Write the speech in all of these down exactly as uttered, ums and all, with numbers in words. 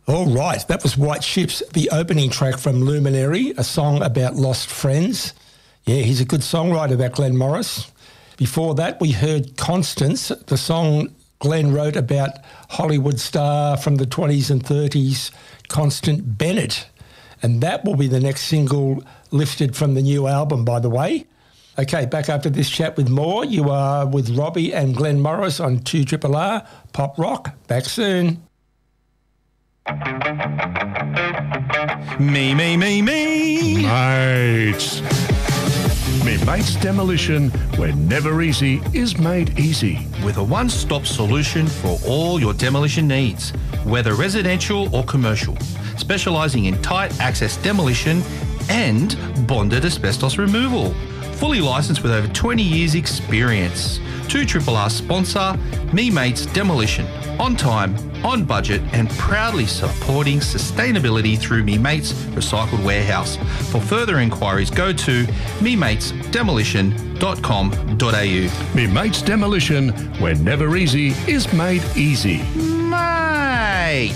All right, that was White Ships, the opening track from Luminary, a song about lost friends. Yeah, he's a good songwriter, that Glenn Morris. Before that, we heard Constance, the song Glenn wrote about Hollywood star from the twenties and thirties, Constant Bennett. And that will be the next single lifted from the new album, by the way. Okay, back after this chat with more. You are with Robbie and Glenn Morris on two R R R Pop Rock. Back soon. Me, me, me, me. Mates. Me Mates Demolition, where never easy is made easy. With a one-stop solution for all your demolition needs, whether residential or commercial, specialising in tight access demolition and bonded asbestos removal. Fully licensed with over twenty years experience. two R R R sponsor, Me Mates Demolition. On time, on budget and proudly supporting sustainability through Me Mates Recycled Warehouse. For further inquiries, go to me mates demolition dot com dot a u. Me Mates Demolition, where never easy is made easy. Mate!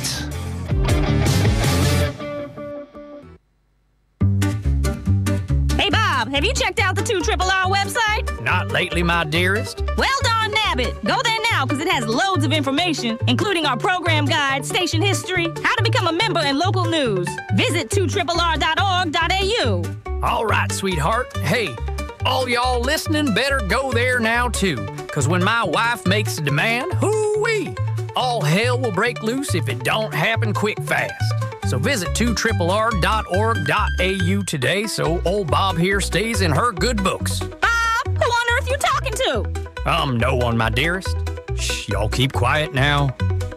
Hey, Bob, have you checked out the two R R R website? Not lately, my dearest. Well done, Nabbit. Go there now because it has loads of information, including our program guide, station history, how to become a member, and local news. Visit two R R R dot org dot a u. All right, sweetheart. Hey, all y'all listening better go there now, too, because when my wife makes a demand, hoo-wee, all hell will break loose if it don't happen quick fast. So visit two R R R dot org dot a u today so old Bob here stays in her good books. Bob, who on earth you talking to? Um, no one, my dearest. Shh, y'all keep quiet now.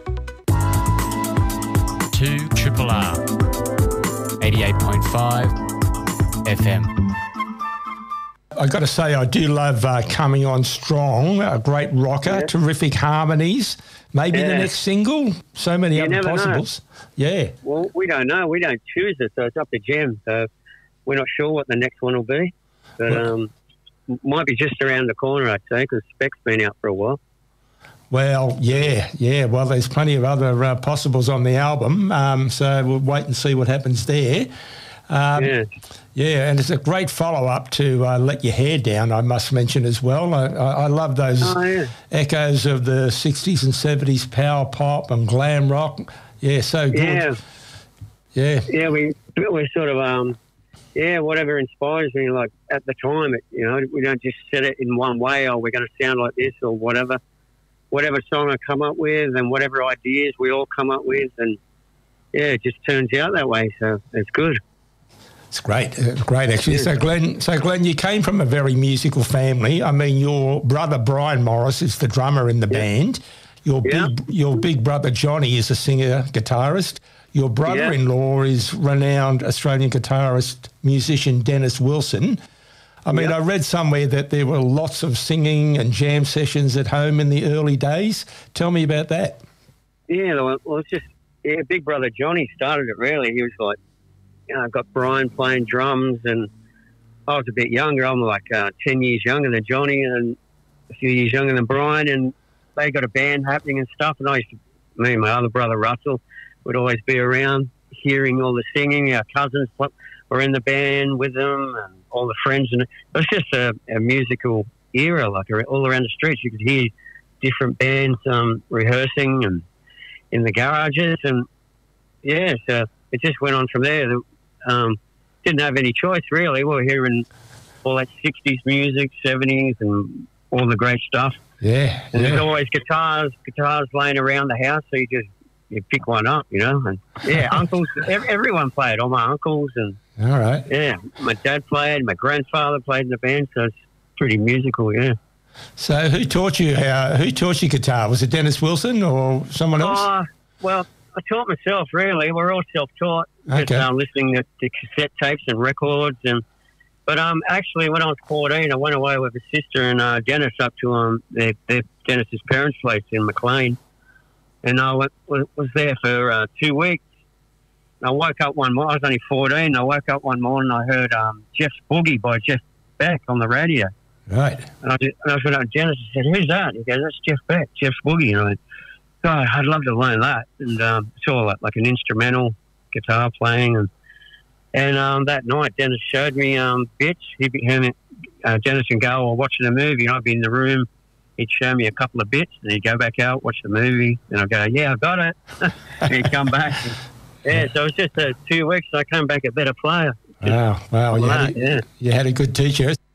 two R R R, eighty-eight point five F M. I've got to say, I do love uh, Coming On Strong, a great rocker, yeah. Terrific harmonies. Maybe yeah. the next single, so many you other possibles. Know. Yeah. Well, we don't know. We don't choose it, so it's up to Jem. So we're not sure what the next one will be. But well, um, might be just around the corner, I'd say, because Spec's been out for a while. Well, yeah, yeah. Well, there's plenty of other uh, possibles on the album, um, so we'll wait and see what happens there. Um, yeah. Yeah, and it's a great follow-up to uh, Let Your Hair Down, I must mention as well. I, I, I love those oh, yeah. echoes of the sixties and seventies power pop and glam rock. Yeah, so good. Yeah. Yeah. Yeah, we, we're sort of, um, yeah, whatever inspires me, like at the time, it, you know, we don't just set it in one way, or we're going to sound like this or whatever. Whatever song I come up with and whatever ideas we all come up with, and, yeah, it just turns out that way, so it's good. It's great, uh, great actually. So Glenn, so Glenn, you came from a very musical family. I mean, your brother Brian Morris is the drummer in the yeah. band. Your yeah. big, your big brother Johnny is a singer guitarist. Your brother-in-law yeah. is renowned Australian guitarist musician Dennis Wilson. I mean, yeah. I read somewhere that there were lots of singing and jam sessions at home in the early days. Tell me about that. Yeah, well, it's just yeah. Big brother Johnny started it. Really, he was like. You know, I got Brian playing drums, and I was a bit younger. I'm like uh, ten years younger than Johnny and a few years younger than Brian, and they got a band happening and stuff. And I used to, me and my other brother Russell would always be around hearing all the singing. Our cousins were in the band with them and all the friends. And it was just a, a musical era, like all around the streets. You could hear different bands um, rehearsing and in the garages. And, yeah, so it just went on from there. Um, didn't have any choice, really. We were hearing all that sixties music, seventies, and all the great stuff. Yeah. And yeah. there's always guitars, guitars laying around the house, so you just you pick one up, you know. And yeah, uncles, everyone played. All my uncles and all right. Yeah, my dad played, my grandfather played in the band, so it's pretty musical. Yeah. So who taught you how? Who taught you guitar? Was it Dennis Wilson or someone else? Uh, well, I taught myself, really. We're all self-taught. Okay. Just um, listening to, to cassette tapes and records. and But um, actually, when I was fourteen, I went away with a sister and uh, Dennis up to um, their, their Dennis's parents' place in McLean. And I went, was there for uh, two weeks. I woke up one morning. I was only fourteen. I woke up one morning and I heard um, Jeff's Boogie by Jeff Beck on the radio. Right. And I, just, and I went up to Dennis and said, "Who's that?" He goes, "That's Jeff Beck, Jeff's Boogie." And I went, God, I'd love to learn that. And um, it's all like, like an instrumental guitar playing. And and um, that night, Dennis showed me um, bits. He, him, uh, Dennis and Gail were watching a movie, and I'd be in the room. He'd show me a couple of bits, and he'd go back out, watch the movie, and I'd go, yeah, I got it. And he'd come back. And, yeah, so it was just uh, two weeks, and I came back a better player. Wow, wow. You That, had, a, yeah. you had a good teacher.